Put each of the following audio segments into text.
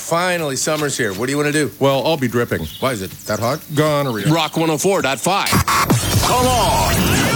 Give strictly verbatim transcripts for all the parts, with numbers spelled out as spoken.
finally, summer's here. What do you want to do? Well, I'll be dripping. Why is it that hot? Gonorrhea. Rock one oh four point five. Come on.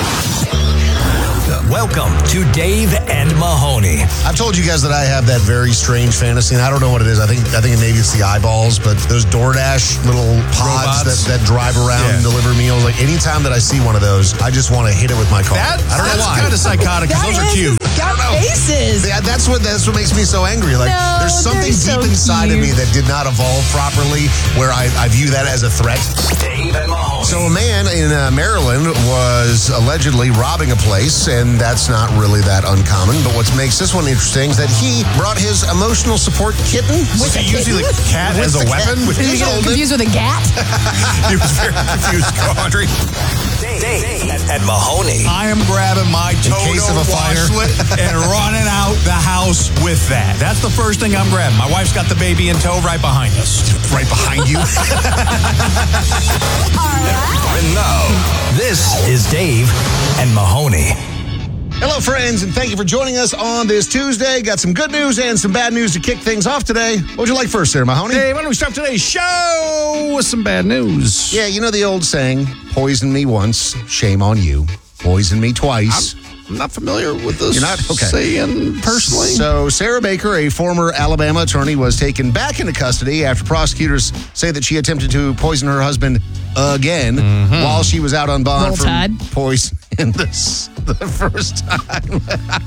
Welcome to Dave and Mahoney. I've told you guys that I have that very strange fantasy, and I don't know what it is. I think I think maybe it's the eyeballs, but those DoorDash little pods that, that drive around Yeah. and deliver meals, like anytime that I see one of those, I just want to hit it with my car. That, I don't know that's why. kind of psychotic because those are cute. I don't know. Faces. Yeah, that's what that's what makes me so angry. Like No, there's something they're deep so inside of me cute. that did not evolve properly, where I, I view that as a threat. Dave and Mahoney. So a man in uh, Maryland was allegedly robbing a place, and that's not really that uncommon. But what makes this one interesting is that he brought his emotional support kitten. Was he using the cat With as a the weapon? cat. With Did you his get old- confused with a gat? He was very confused, Audrey. Dave, Dave and, and Mahoney. I am grabbing my Toto case of a fire. washlet and running out the house with that. That's the first thing I'm grabbing. My wife's got the baby in tow right behind us. Right behind you. And now, this is Dave and Mahoney. Hello, friends, and thank you for joining us on this Tuesday. Got some good news and some bad news to kick things off today. What would you like first, Sarah Mahoney? Hey, why don't we start today's show with some bad news? Yeah, you know the old saying, poison me once, shame on you. Poison me twice. I'm not familiar with this You're not? Okay. saying personally. So, Sarah Baker, a former Alabama attorney, was taken back into custody after prosecutors say that she attempted to poison her husband again while she was out on bond Roll from Tide. poison in this the first time.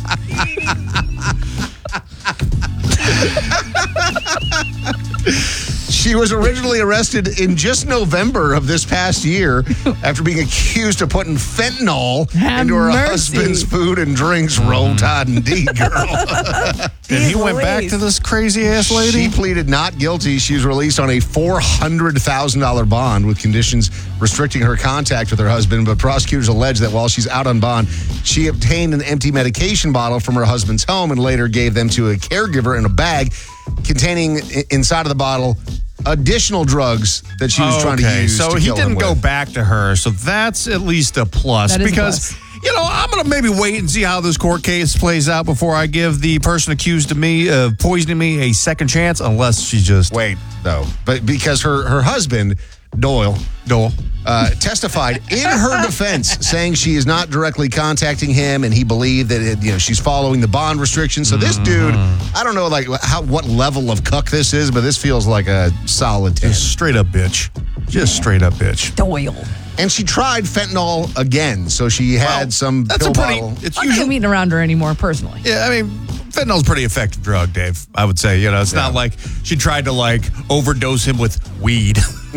She was originally arrested in just November of this past year after being accused of putting fentanyl Have into her mercy. husband's food and drinks. Roll Tide indeed, girl. and he went back to this crazy ass lady. She pleaded not guilty. She was released on a four hundred thousand dollars bond with conditions restricting her contact with her husband. But prosecutors allege that while she's out on bond, she obtained an empty medication bottle from her husband's home and later gave them to a caregiver in a bag containing i- inside of the bottle additional drugs that she was trying to Okay, use so to he kill him didn't go with. back to her, so that's at least a plus. That is a because, plus. you know, I'm going to maybe wait and see how this court case plays out before I give the person accused of me of poisoning me a second chance, unless she just... Wait, though. But because her, her husband, Doyle, Doyle. uh, testified in her defense, saying she is not directly contacting him, and he believed that it, you know she's following the bond restrictions. So this dude, I don't know like how what level of cuck this is, but this feels like a solid ten. Just straight up bitch. Just straight up bitch. Doyle. And she tried fentanyl again, so she had Well, some that's pill a pretty... bottle. It's I'm not usually... meeting around her anymore, personally. Yeah, I mean, fentanyl's a pretty effective drug, Dave. I would say, you know, it's not like she tried to like overdose him with weed.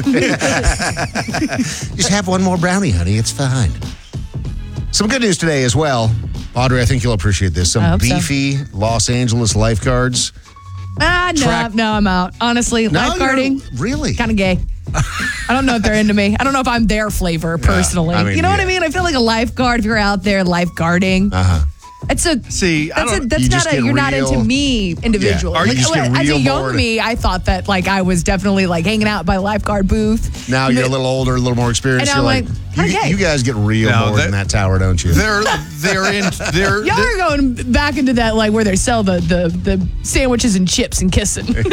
Just have one more brownie, honey. It's fine. Some good news today as well. Audrey, I think you'll appreciate this. I Some hope so. beefy Los Angeles lifeguards. Ah, no, Track- no, I'm out. Honestly, No, lifeguarding, you're- really? kind of gay. I don't know if they're into me. I don't know if I'm their flavor, personally. I mean, you know what I yeah. mean? I feel like a lifeguard, if you're out there lifeguarding, Uh-huh. it's a... See, I That's, a, don't... that's you not just a, get you're not real- into me individually. Yeah. Or you Like, just get as a real young bored. me, I thought that like I was definitely like hanging out by the lifeguard booth. Now you're a little older, a little more experienced. And I'm You're like, you, okay. you guys get real No, bored that- in that tower, don't you? They're they're in they're Y'all are going back into that like where they sell the the, the sandwiches and chips and kissing. those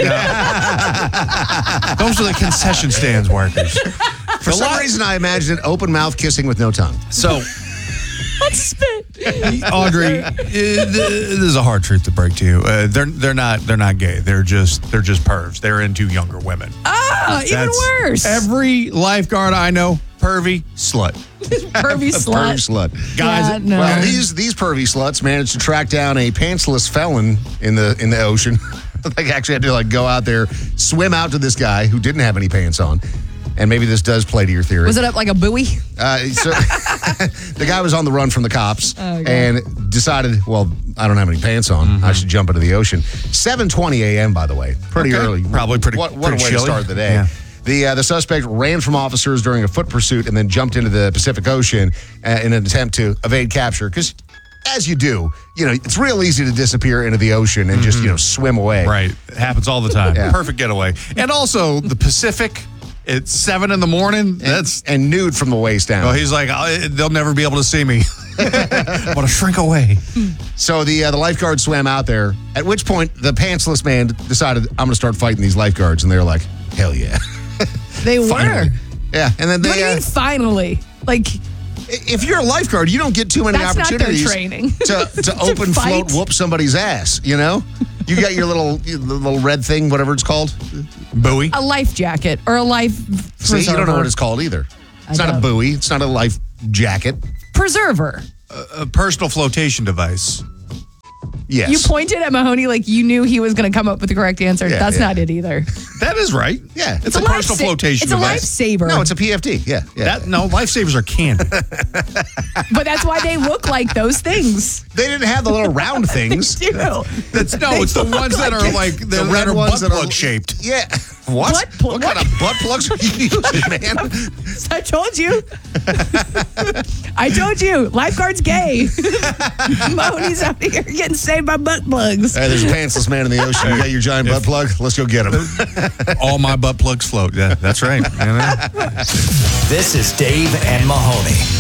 are the concession stands workers. For some reason, I imagine open mouth kissing with no tongue. So, Let's spit. Audrey, uh, th- this is a hard truth to break to you. Uh, they're they're not they're not gay. They're just they're just pervs. They're into younger women. Ah, even That's worse. Every lifeguard I know, pervy slut. Pervy slut. Pervy slut. Guys, Yeah, no. Well, these these pervy sluts managed to track down a pantsless felon in the in the ocean. They actually had to like go out there, swim out to this guy who didn't have any pants on. And maybe this does play to your theory. Was it up like a buoy? Uh, so the guy was on the run from the cops Oh, God. and decided, well, I don't have any pants on. I should jump into the ocean. seven twenty a.m., by the way. Pretty Okay. early. Probably pretty- What, what pretty a way chilly. to start the day. Yeah. The uh, the suspect ran from officers during a foot pursuit and then jumped into the Pacific Ocean uh, in an attempt to evade capture. Because as you do, you know, it's real easy to disappear into the ocean and just, you know, swim away. right. It happens all the time. Yeah. Perfect getaway. And also, the Pacific At seven in the morning, that's. And nude from the waist down. Oh, he's like, "I- they'll never be able to see me. I'm going to shrink away. So the uh, the lifeguard swam out there, at which point the pantsless man decided, I'm going to start fighting these lifeguards. And they were like, hell yeah. They were. Finally. Yeah, and then What do they, you uh, mean finally? Like, if you're a lifeguard, you don't get too many That's not their opportunities training. to, to open fight. float, whoop somebody's ass, you know? You got your little your little red thing, whatever it's called. Buoy. a life jacket or a life See, you don't know preserver. what it's called either. It's I not a don't. buoy. It's not a life jacket. Preserver. A personal flotation device. Yes. You pointed at Mahoney like you knew he was going to come up with the correct answer. Yeah, That's yeah. not it either. That is right. Yeah. It's, a, life personal sa- flotation It's a device. lifesaver. No, it's a P F D. Yeah. yeah. That, no, lifesavers are candy. But that's why they look like those things. They didn't have the little round things. Dude. That's no, it's the ones that are like they're, The red that are ones butt that are- plug shaped. Yeah. What? Butt pl- what kind what? of butt plugs are you using, man? I told you. I told you. Lifeguard's gay. Mahoney's out here getting saved by butt plugs. Hey, there's a pantsless man in the ocean. You got your giant butt plug? Let's go get him. All my butt plugs float. Yeah, that's right. You know? This is Dave and Mahoney.